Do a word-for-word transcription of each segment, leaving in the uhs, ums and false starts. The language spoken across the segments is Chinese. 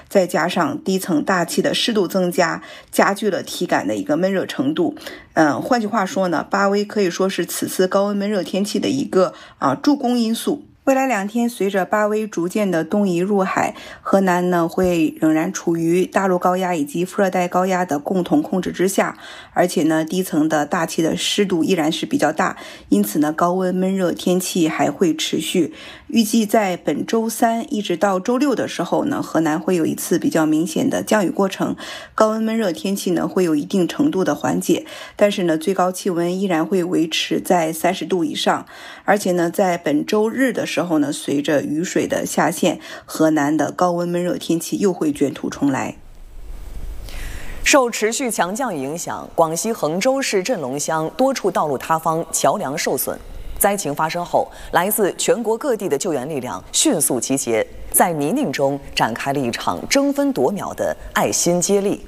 再加上低层大气的湿度增加，加剧了体感的一个闷热程度。嗯，换句话说呢，巴威可以说是此次高温闷热天气的一个啊助攻因素。未来两天，随着巴威逐渐的东移入海，河南呢会仍然处于大陆高压以及副热带高压的共同控制之下，而且呢低层的大气的湿度依然是比较大，因此呢高温闷热天气还会持续。预计在本周三一直到周六的时候呢，河南会有一次比较明显的降雨过程，高温闷热天气呢会有一定程度的缓解，但是呢最高气温依然会维持在三十度以上，而且呢在本周日的时候之后呢，随着雨水的下陷，河南的高温闷热天气又会卷土重来。 受持续强降雨影响，广西衡州市镇龙乡多处道路塌方，桥梁受损。灾情发生后，来自全国各地的救援力量迅速集结，在泥泞中展开了一场争分夺秒的爱心接力。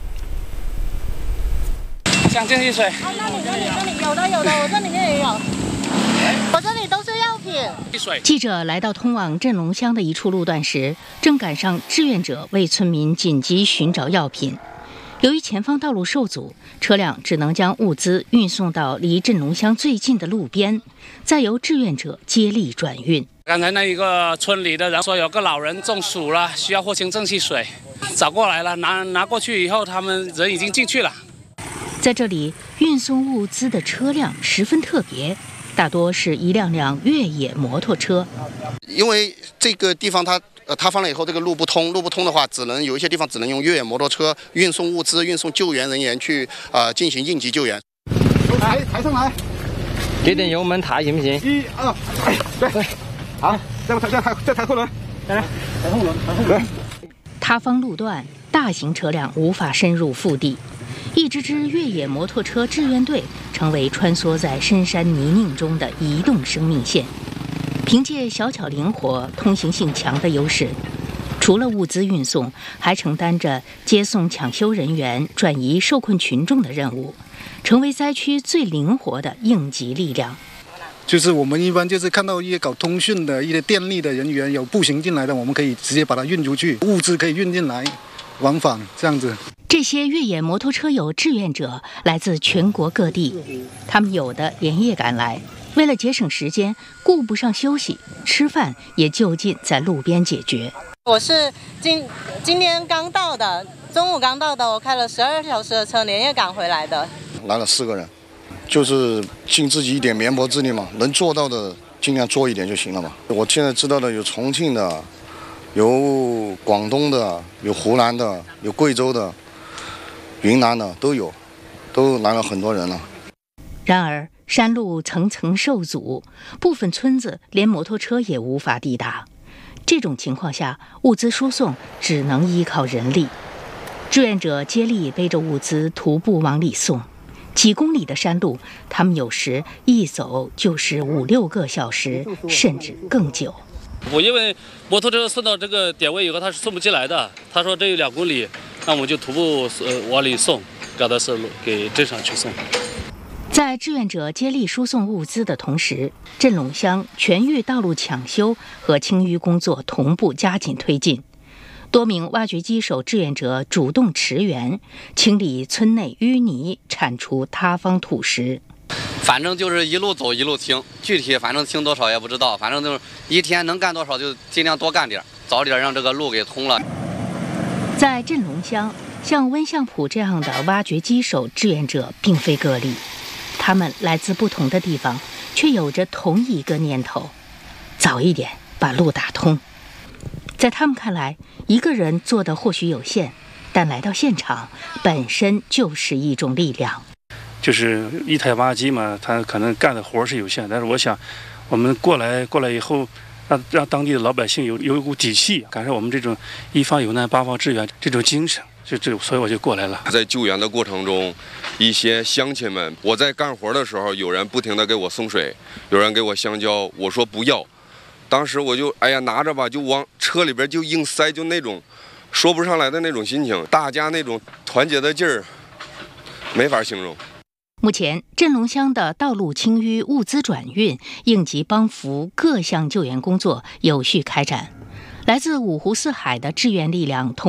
想进去水？ 啊，那你这里这里有的有的，我这里面也有。我这里都是药品。 记者来到通往镇龙乡的一处路段时，正赶上志愿者为村民紧急寻找药品。由于前方道路受阻，车辆只能将物资运送到离镇龙乡最近的路边，再由志愿者接力转运。 刚才那一个村里的人说有个老人中暑了，需要藿香正气水，找过来了，拿拿过去以后，他们人已经进去了。 在这里，运送物资的车辆十分特别。大多是一辆辆越野摩托车， 因为这个地方它呃塌方了以后，这个路不通，路不通的话，只能有一些地方只能用越野摩托车运送物资、运送救援人员去啊、呃、进行应急救援。 抬抬上来， 给点油门抬行不行？ 一二，对对，好，再抬再抬再抬后轮，来来，抬后轮，抬后轮。 塌方路段，大型车辆无法深入腹地。一支支越野摩托车志愿队成为穿梭在深山泥泞中的移动生命线。凭借小巧灵活、通行性强的优势，除了物资运送，还承担着接送抢修人员、转移受困群众的任务，成为灾区最灵活的应急力量。 就是我们一般就是看到一些搞通讯的、一些电力的人员有步行进来的，我们可以直接把它运出去，物资可以运进来，往返这样子。 这些越野摩托车友志愿者来自全国各地，他们有的连夜赶来，为了节省时间，顾不上休息，吃饭也就近在路边解决。 我是今今天刚到的，中午刚到的，我开了十二小时的车，连夜赶回来的。 来了四个人，就是尽自己一点绵薄之力嘛，能做到的尽量做一点就行了嘛。我现在知道的有重庆的，有广东的，有湖南的，有贵州的。云南的都有，都来了很多人了。 然而，山路层层受阻，部分村子连摩托车也无法抵达。这种情况下，物资输送只能依靠人力。志愿者接力背着物资徒步往里送，几公里的山路，他们有时一走就是五六个小时，甚至更久。 我因为摩托车送到这个点位以后，他是送不进来的。他说这有两公里，那我们就徒步呃往里送，赶到市给镇上去送。 在志愿者接力输送物资的同时，镇龙乡全域道路抢修和清淤工作同步加紧推进。多名挖掘机手志愿者主动驰援，清理村内淤泥，铲除塌方土石。 反正就是一路走一路清，具体反正清多少也不知道，反正就是一天能干多少就尽量多干点，早点让这个路给通了。 在镇龙乡，像温相普这样的挖掘机手志愿者并非个例，他们来自不同的地方，却有着同一个念头：早一点把路打通。在他们看来，一个人做的或许有限，但来到现场本身就是一种力量。 就是一台挖机嘛，他可能干的活是有限，但是我想，我们过来过来以后，让让当地的老百姓有有一股底气，感受我们这种一方有难八方支援这种精神，就这，所以我就过来了。 在救援的过程中，一些乡亲们，我在干活的时候，有人不停地给我送水，有人给我香蕉，我说不要，当时我就哎呀拿着吧，就往车里边就硬塞，就那种说不上来的那种心情，大家那种团结的劲儿，没法形容。 目前，镇龙乡的道路清淤、物资转运、应急帮扶各项救援工作有序开展。来自五湖四海的志愿力量同